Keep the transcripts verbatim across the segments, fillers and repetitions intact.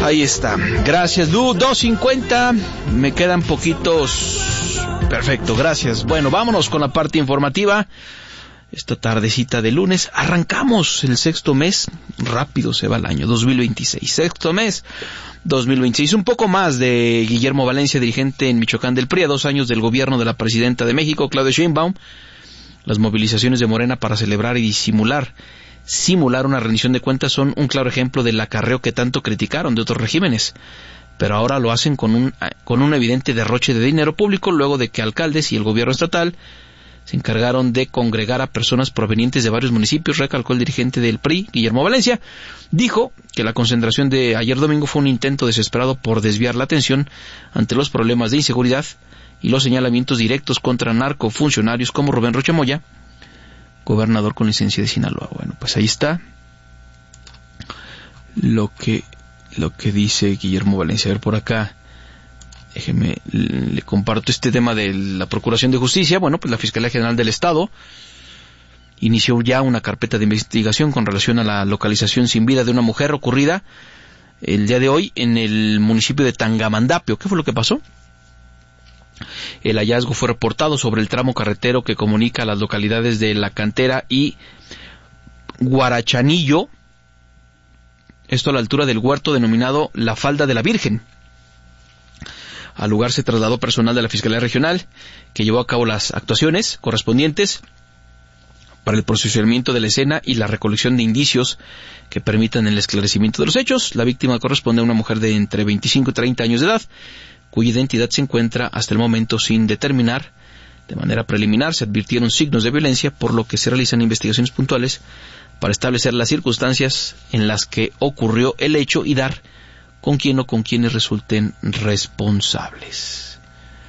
Ahí está. Gracias, Lu. dos cincuenta. Me quedan poquitos. Perfecto, gracias. Bueno, vámonos con la parte informativa. Esta tardecita de lunes. Arrancamos el sexto mes. Rápido se va el año. dos mil veintiséis. Sexto mes. dos mil veintiséis. Un poco más de Guillermo Valencia, dirigente en Michoacán del P R I, a dos años del gobierno de la presidenta de México, Claudia Sheinbaum. Las movilizaciones de Morena para celebrar y disimular, simular una rendición de cuentas son un claro ejemplo del acarreo que tanto criticaron de otros regímenes, pero ahora lo hacen con un, con un evidente derroche de dinero público luego de que alcaldes y el gobierno estatal se encargaron de congregar a personas provenientes de varios municipios, recalcó el dirigente del P R I, Guillermo Valencia. Dijo que la concentración de ayer domingo fue un intento desesperado por desviar la atención ante los problemas de inseguridad y los señalamientos directos contra narcofuncionarios como Rubén Rocha Moya, gobernador con licencia de Sinaloa. Bueno, pues ahí está lo que lo que dice Guillermo Valencia. A ver por acá, déjeme, le comparto este tema de la Procuración de Justicia. Bueno, pues la Fiscalía General del Estado inició ya una carpeta de investigación con relación a la localización sin vida de una mujer ocurrida el día de hoy en el municipio de Tangamandapio. ¿Qué fue lo que pasó? El hallazgo fue reportado sobre el tramo carretero que comunica las localidades de La Cantera y Guarachanillo, esto a la altura del huerto denominado La Falda de la Virgen. Al lugar se trasladó personal de la Fiscalía Regional, que llevó a cabo las actuaciones correspondientes para el procesamiento de la escena y la recolección de indicios que permitan el esclarecimiento de los hechos. La víctima corresponde a una mujer de entre veinticinco y treinta años de edad, cuya identidad se encuentra hasta el momento sin determinar. De manera preliminar se advirtieron signos de violencia, por lo que se realizan investigaciones puntuales para establecer las circunstancias en las que ocurrió el hecho y dar con quién o con quienes resulten responsables.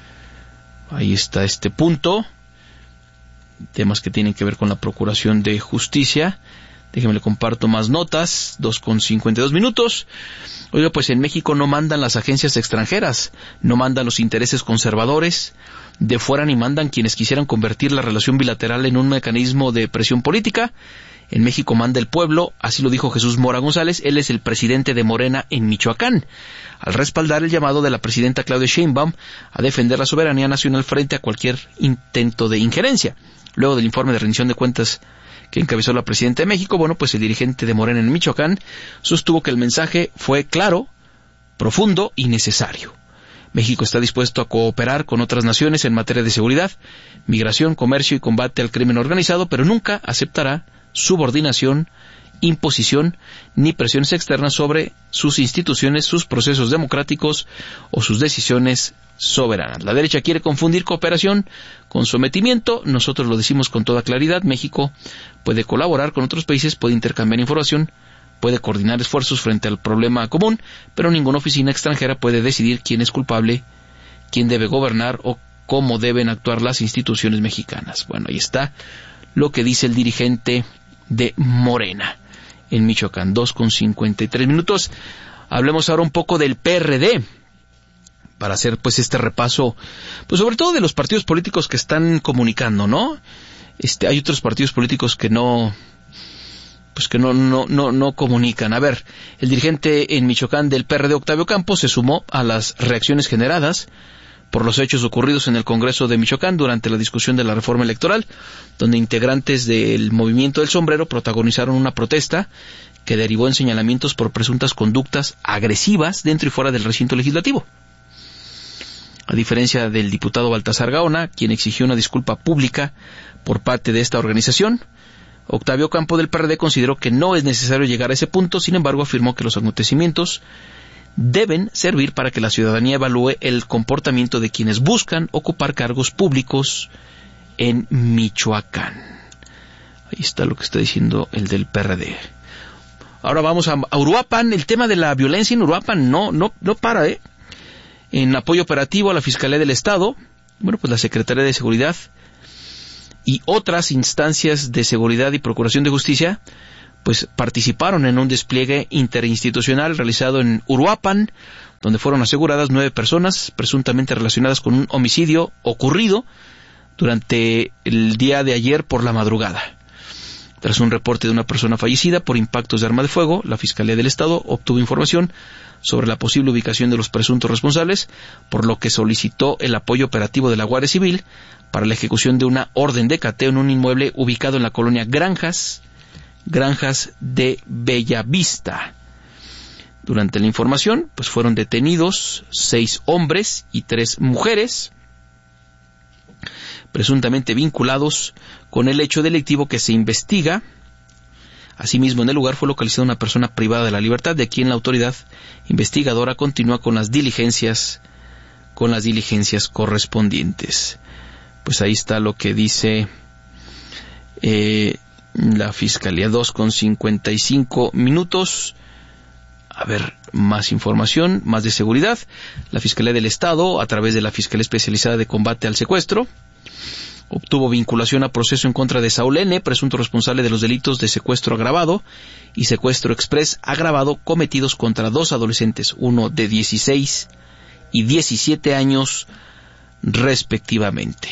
Ahí está este punto. Temas que tienen que ver con la Procuración de Justicia. Déjenme le comparto más notas. dos con cincuenta y dos minutos. Oiga, pues en México no mandan las agencias extranjeras, no mandan los intereses conservadores de fuera, ni mandan quienes quisieran convertir la relación bilateral en un mecanismo de presión política. En México manda el pueblo, así lo dijo Jesús Mora González. Él es el presidente de Morena en Michoacán, al respaldar el llamado de la presidenta Claudia Sheinbaum a defender la soberanía nacional frente a cualquier intento de injerencia. Luego del informe de rendición de cuentas que encabezó la presidenta de México, bueno, pues el dirigente de Morena en Michoacán sostuvo que el mensaje fue claro, profundo y necesario. México está dispuesto a cooperar con otras naciones en materia de seguridad, migración, comercio y combate al crimen organizado, pero nunca aceptará subordinación, imposición ni presiones externas sobre sus instituciones, sus procesos democráticos o sus decisiones soberanas. La derecha quiere confundir cooperación con sometimiento. Nosotros lo decimos con toda claridad. México puede colaborar con otros países, puede intercambiar información, puede coordinar esfuerzos frente al problema común, pero ninguna oficina extranjera puede decidir quién es culpable, quién debe gobernar o cómo deben actuar las instituciones mexicanas. Bueno, ahí está lo que dice el dirigente de Morena en Michoacán. dos con cincuenta y tres minutos. Hablemos ahora un poco del P R D, para hacer pues este repaso, pues sobre todo de los partidos políticos que están comunicando, ¿no? Este, hay otros partidos políticos que no, pues que no, no, no, no comunican. A ver, el dirigente en Michoacán del P R D, Octavio Campos, se sumó a las reacciones generadas por los hechos ocurridos en el Congreso de Michoacán durante la discusión de la reforma electoral, donde integrantes del Movimiento del Sombrero protagonizaron una protesta que derivó en señalamientos por presuntas conductas agresivas dentro y fuera del recinto legislativo. A diferencia del diputado Baltasar Gaona, quien exigió una disculpa pública por parte de esta organización, Octavio Campos del P R D consideró que no es necesario llegar a ese punto. Sin embargo, afirmó que los acontecimientos deben servir para que la ciudadanía evalúe el comportamiento de quienes buscan ocupar cargos públicos en Michoacán. Ahí está lo que está diciendo el del P R D. Ahora vamos a, a Uruapan. El tema de la violencia en Uruapan no, no, no para, ¿eh? En apoyo operativo a la Fiscalía del Estado, bueno, pues la Secretaría de Seguridad y otras instancias de seguridad y procuración de justicia, pues participaron en un despliegue interinstitucional realizado en Uruapan, donde fueron aseguradas nueve personas presuntamente relacionadas con un homicidio ocurrido durante el día de ayer por la madrugada. Tras un reporte de una persona fallecida por impactos de arma de fuego, la Fiscalía del Estado obtuvo información sobre la posible ubicación de los presuntos responsables, por lo que solicitó el apoyo operativo de la Guardia Civil para la ejecución de una orden de cateo en un inmueble ubicado en la colonia Granjas, Granjas de Bellavista. Durante la información, pues fueron detenidos seis hombres y tres mujeres, presuntamente vinculados con el hecho delictivo que se investiga. Asimismo, en el lugar fue localizada una persona privada de la libertad, de quien la autoridad investigadora continúa con las diligencias, con las diligencias correspondientes. Pues ahí está lo que dice eh, la Fiscalía. Dos con cincuenta y cinco minutos. A ver, más información, más de seguridad. La Fiscalía del Estado, a través de la Fiscalía Especializada de Combate al Secuestro, obtuvo vinculación a proceso en contra de Saúl N., presunto responsable de los delitos de secuestro agravado y secuestro exprés agravado cometidos contra dos adolescentes, uno de dieciséis y diecisiete años respectivamente.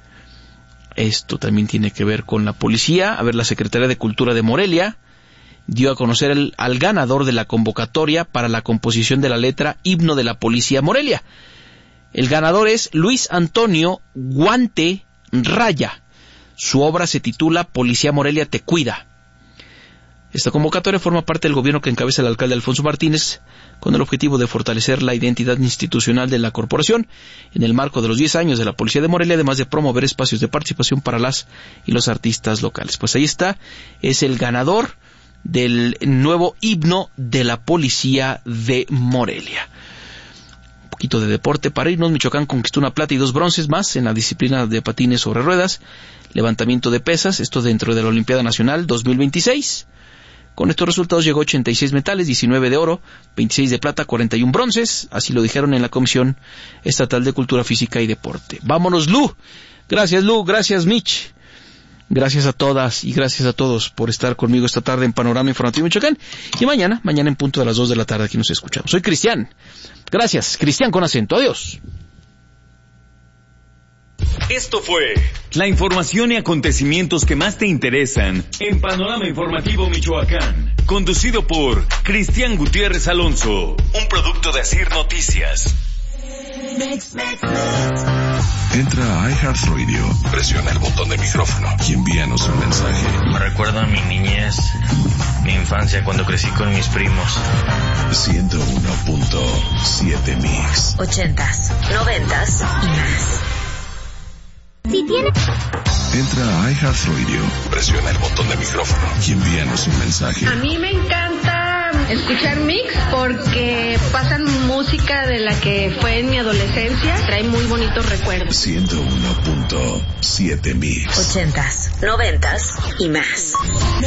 Esto también tiene que ver con la policía. A ver, la Secretaría de Cultura de Morelia dio a conocer el, al ganador de la convocatoria para la composición de la letra Himno de la Policía Morelia. El ganador es Luis Antonio Guante Raya. Su obra se titula Policía Morelia te cuida. Esta convocatoria forma parte del gobierno que encabeza el alcalde Alfonso Martínez, con el objetivo de fortalecer la identidad institucional de la corporación en el marco de los diez años de la Policía de Morelia, además de promover espacios de participación para las y los artistas locales. Pues ahí está, es el ganador del nuevo himno de la Policía de Morelia. Un poquito de deporte para irnos. Michoacán conquistó una plata y dos bronces más en la disciplina de patines sobre ruedas, levantamiento de pesas, esto dentro de la Olimpiada Nacional dos mil veintiséis. Con estos resultados llegó ochenta y seis metales, diecinueve de oro, veintiséis de plata, cuarenta y uno bronces, así lo dijeron en la Comisión Estatal de Cultura Física y Deporte. ¡Vámonos, Lu! Gracias, Lu, gracias, Mitch. Gracias a todas y gracias a todos por estar conmigo esta tarde en Panorama Informativo Michoacán. Y mañana, mañana en punto de las dos de la tarde aquí nos escuchamos. Soy Cristian. Gracias, Cristian con acento. Adiós. Esto fue la información y acontecimientos que más te interesan en Panorama Informativo Michoacán. Conducido por Cristian Gutiérrez Alonso. Un producto de Asir Noticias. Entra a iHeartRadio, presiona el botón de micrófono y envíanos un mensaje. Me recuerda a mi niñez, mi infancia cuando crecí con mis primos. ciento uno punto siete Mix. Ochentas, noventas y más. Si tiene... Entra a iHeartRadio, presiona el botón de micrófono y envíanos un mensaje. A mí me encanta escuchar Mix porque pasan música de la que fue en mi adolescencia. Trae muy bonitos recuerdos. ciento uno punto siete Mix. Ochentas, noventas y más.